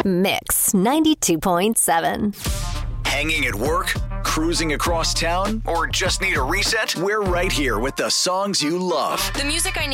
Mix 92.7. Hanging at work? Cruising across town? Or just need a reset? We're right here with the songs you love. The music I need.